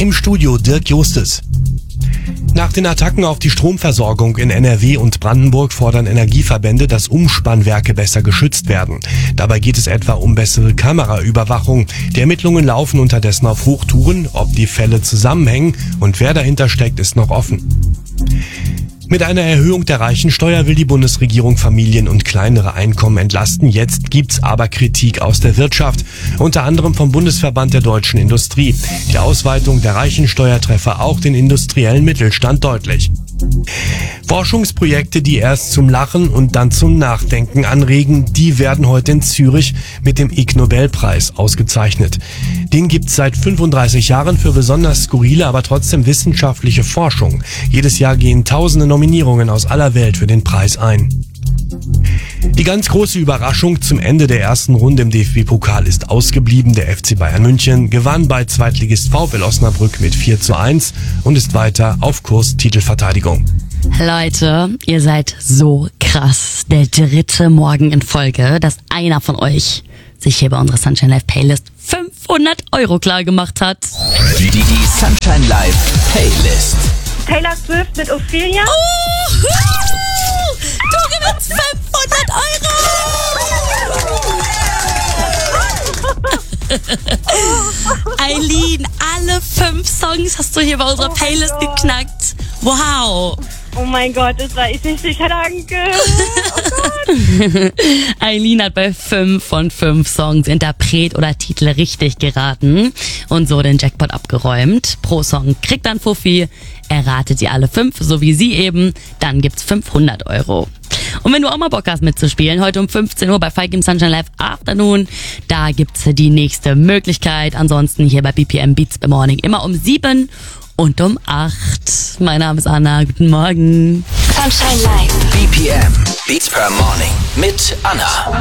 Im Studio Dirk Justes. Nach den Attacken auf die Stromversorgung in NRW und Brandenburg fordern Energieverbände, dass Umspannwerke besser geschützt werden. Dabei geht es etwa um bessere Kameraüberwachung. Die Ermittlungen laufen unterdessen auf Hochtouren. Ob die Fälle zusammenhängen und wer dahinter steckt, ist noch offen. Mit einer Erhöhung der Reichensteuer will die Bundesregierung Familien und kleinere Einkommen entlasten. Jetzt gibt's aber Kritik aus der Wirtschaft, unter anderem vom Bundesverband der deutschen Industrie. Die Ausweitung der Reichensteuer treffe auch den industriellen Mittelstand deutlich. Forschungsprojekte, die erst zum Lachen und dann zum Nachdenken anregen, die werden heute in Zürich mit dem Ig-Nobelpreis ausgezeichnet. Den gibt's seit 35 Jahren für besonders skurrile, aber trotzdem wissenschaftliche Forschung. Jedes Jahr gehen tausende Nominierungen aus aller Welt für den Preis ein. Die ganz große Überraschung zum Ende der ersten Runde im DFB-Pokal ist ausgeblieben. Der FC Bayern München gewann bei Zweitligist VfL Osnabrück mit 4:1 und ist weiter auf Kurs Titelverteidigung. Leute, ihr seid so krass. Der 3. Morgen in Folge, dass einer von euch sich hier bei unserer Sunshine Live Playlist 500 € klar gemacht hat. Die Sunshine Live Playlist. Taylor Swift mit Ophelia. Du gewinnst 500 €! Eileen, alle 5 Songs hast du hier bei unserer Playlist geknackt. Wow! Oh mein Gott, das war ich nicht sicher, danke. Oh Gott. Eileen hat bei 5 von 5 Songs Interpret oder Titel richtig geraten und so den Jackpot abgeräumt. Pro Song kriegt dann Fuffi. Erratet ihr alle 5, so wie sie eben, dann gibt's 500 €. Und wenn du auch mal Bock hast mitzuspielen, heute um 15 Uhr bei Fike im Sunshine Live Afternoon, da gibt's die nächste Möglichkeit. Ansonsten hier bei BPM Beats by Morning immer um 7 und um 8. Mein Name ist Anna, guten Morgen. Sunshine Live. BPM Beats per Morning mit Anna.